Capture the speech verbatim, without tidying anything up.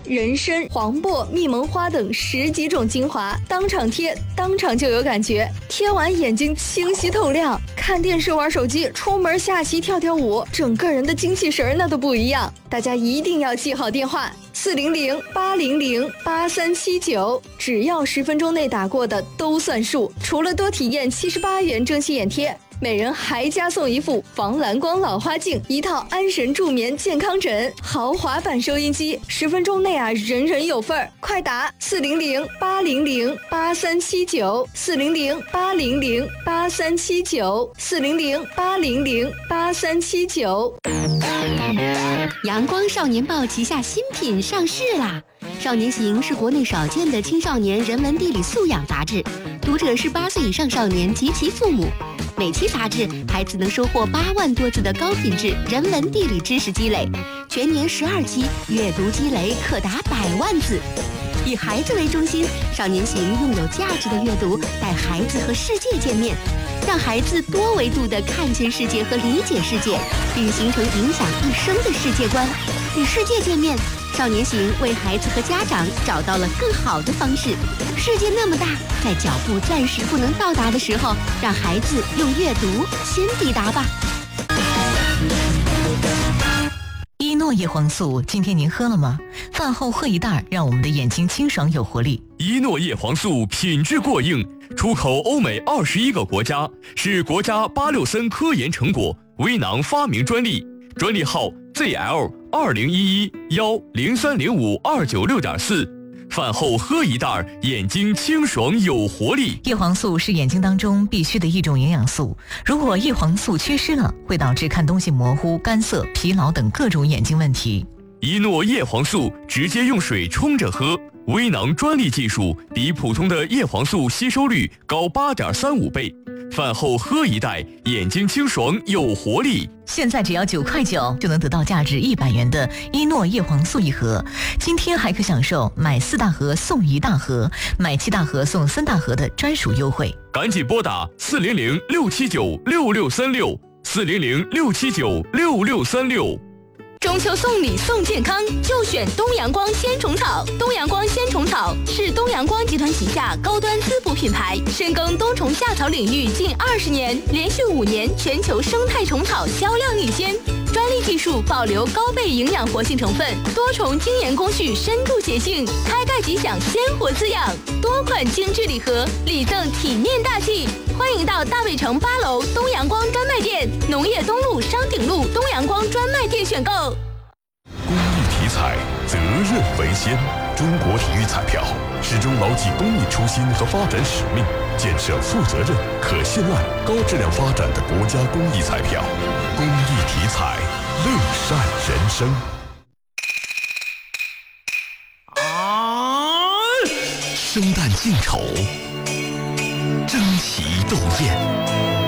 人参、黄柏、蜜蒙花等十几种精华，当场贴，当场就有感觉，贴完眼睛清晰透亮，看电视玩手机，出门下棋跳跳舞，整个人的精气神那都不一样。大家一定要记好电话四零零八零零八三七九，只要十分钟内打过的都算数。除了多体验七十八元蒸汽眼贴，每人还加送一副防蓝光老花镜，一套安神助眠健康枕，豪华版收音机，十分钟内啊，人人有份儿！快打四零零八零零八三七九，四零零八零零八三七九，四零零八零零八三七九。 阳光少年报旗下新品上市啦！少年行是国内少见的青少年人文地理素养杂志，读者是八岁以上少年及其父母。每期杂志，孩子能收获八万多字的高品质人文地理知识积累，全年十二期，阅读积累可达百万字。以孩子为中心，少年行用有价值的阅读带孩子和世界见面，让孩子多维度地看见世界和理解世界，并形成影响一生的世界观。与世界见面，少年行为孩子和家长找到了更好的方式。世界那么大，在脚步暂时不能到达的时候，让孩子用阅读先抵达吧。 伊诺叶黄素，今天您喝了吗？饭后喝一袋，让我们的眼睛清爽有活力。 伊诺叶黄素品质过硬，出口欧美二十一个国家，是国家八六森科研成果，微囊发明专利，专利号 Z L 二零一一幺零三零五二九六点四。饭后喝一袋，眼睛清爽有活力。 叶黄素是眼睛当中必须的一种营养素，如果叶黄素缺失了，会导致看东西模糊、干涩、疲劳等各种眼睛问题。 一诺叶黄素直接用水冲着喝，微囊专利技术比普通的叶黄素吸收率高 八点三五 倍。饭后喝一袋，眼睛清爽有活力。 现在只要九块九就能得到价值一百元的伊诺叶黄素一盒，今天还可享受买四大盒送一大盒，买七大盒送三大盒的专属优惠。 赶紧拨打四零零六七九六六三六，四零零六七九六六三六。 中秋送礼送健康，就选东阳光鲜虫草。东阳光鲜虫草是东阳光集团旗下高端滋补品牌，深耕冬虫夏草领域近二十年，连续五年全球生态虫草销量领先。专利技术保留高倍营养活性成分，多重精研工序深度洁净，开盖即享鲜活滋养。多款精致礼盒，礼赠体面大气。欢迎到大卫城八楼东阳光专卖店、农业东路商鼎路东阳光专卖店选购。 公益体彩，责任为先。中国体育彩票始终牢记公益初心和发展使命，建设负责任、可信赖、高质量发展的国家公益彩票。公益体彩，乐善人生。啊！生旦净丑，争奇斗艳。